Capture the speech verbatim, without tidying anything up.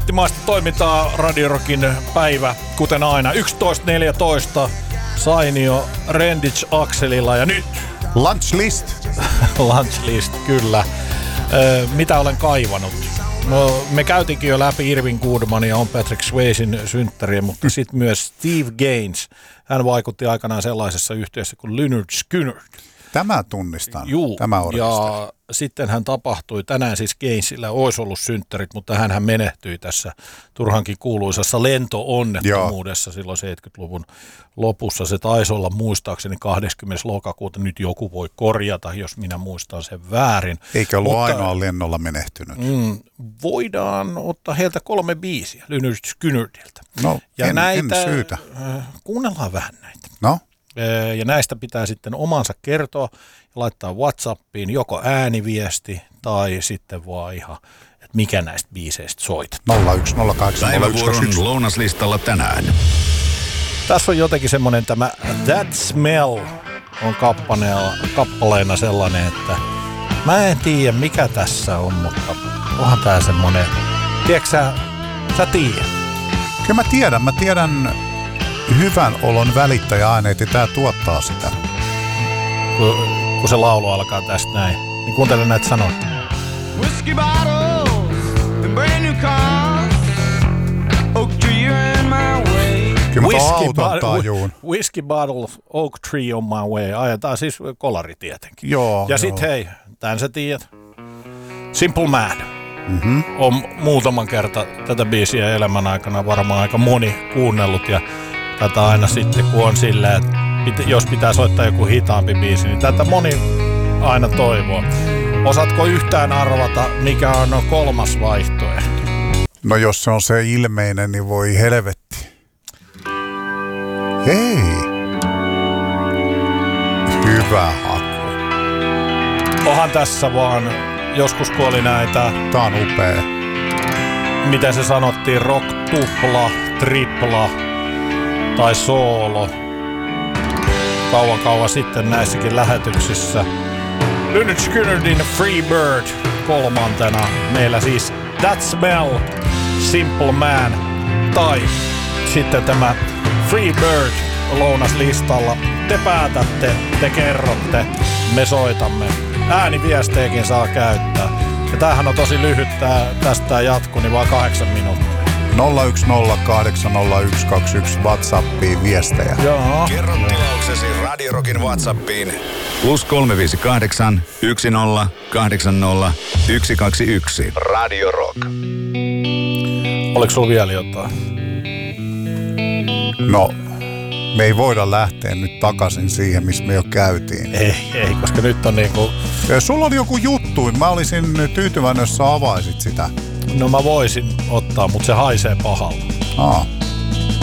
ammattimaista toimintaa Radio Rockin päivä, kuten aina. yksitoista neljätoista Sainio Renditch Akselilla ja nyt... Lunch list. Lunch list, kyllä. Ö, mitä olen kaivannut? No, me käytiinkin jo läpi Irving Goodman ja on Patrick Swayzen synttäriä, mutta sitten myös Steve Gaines. Hän vaikutti aikanaan sellaisessa yhtiössä kuin Lynyrd Skynyrd. Tämä tunnistan, Juu, tämä ja sitten hän tapahtui, tänään siis Gainesillä olisi ollut synttärit, mutta hänhän menehtyi tässä turhankin kuuluisassa lento-onnettomuudessa silloin seitsemänkymmentäluvun lopussa. Se taisi olla muistaakseni kahdeskymmenes lokakuuta, nyt joku voi korjata, jos minä muistan sen väärin. Eikä ollut mutta, ainoa lennolla menehtynyt. Mm, voidaan ottaa heiltä kolme biisiä Lynyrd Skynyrdiltä. No, ja en, näitä, en syytä. Äh, kuunnellaan vähän näitä. No? Ja näistä pitää sitten omansa kertoa ja laittaa WhatsAppiin joko ääniviesti tai sitten vaan ihan, että mikä näistä biiseistä soit. nolla yksi nolla kahdeksan nolla yksi kaksi yksi. Päivävuoron lounaslistalla tänään. Tässä on jotenkin semmoinen tämä That Smell on kappaleena, kappaleena sellainen, että mä en tiedä mikä tässä on, mutta onhan tää semmoinen, tiedätkö sä, sä tiedät? Kyllä mä tiedän, mä tiedän hyvän olon välittäjäaineet ja tää tuottaa sitä. Kun, kun se laulu alkaa tästä näin, niin kuuntele näitä sanoja. Whiskey bottles and brand new cars. Oak tree in my way. Kyllä mä tuon Whiskey, auton bo- tajuun. whiskey bottle, oak tree on my way. Ajetaan siis kolari tietenkin. Joo, ja sit joo. hei, tän sä tiedät. Simple Man. Mm-hmm. On muutaman kerta tätä biisiä elämän aikana varmaan aika moni kuunnellut. Ja tätä aina sitten, kun on silleen, että jos pitää soittaa joku hitaampi biisi, niin tätä moni aina toivoo. Osaatko yhtään arvata, mikä on kolmas vaihtoehto? No jos se on se ilmeinen, niin voi helvetti. Hei! Hyvä haku. Onhan tässä vaan, joskus kun oli näitä, Tää on upea. miten se sanottiin, rock, tupla, tripla tai soolo. Kauan kauan sitten näissäkin lähetyksissä. Lynyrd Skynyrdin Free Bird kolmantena. Meillä siis That Smell, Simple Man tai sitten tämä Free Bird lounaslistalla. Te päätätte, te kerrotte, me soitamme. Ääniviestejäkin saa käyttää. Ja tämähän on tosi lyhyt, tää, tästä jatkuu, niin vaan kahdeksan minuuttia. nolla yksi nolla kahdeksan nolla yksi kaksi yksi WhatsAppiin viestejä. Joo. Kerro tilauksesi Radio Rockin WhatsAppiin. Plus kolme viisi kahdeksan, yksi nolla, kahdeksan nolla, yksi kaksi yksi. Radio Rock. Oliko sulla vielä jotain? No, me ei voida lähteä nyt takaisin siihen, missä me jo käytiin. Ei, ei, koska nyt on niinku... Ja sulla oli joku juttu, mä olisin tyytyväinen, jos sä avaisit sitä. No mä voisin ottaa, mutta se haisee pahalta. Aa.